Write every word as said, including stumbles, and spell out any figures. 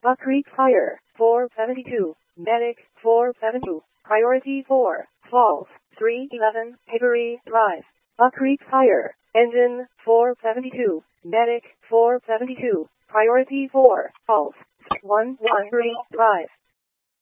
Buck Creek Fire, four seventy-two. Medic, four seventy-two. Priority four, Falls, three eleven, Hickory Drive. Buck Creek Fire, engine, four seventy-two. Medic, four seventy-two. Priority four, Falls, one one three Drive.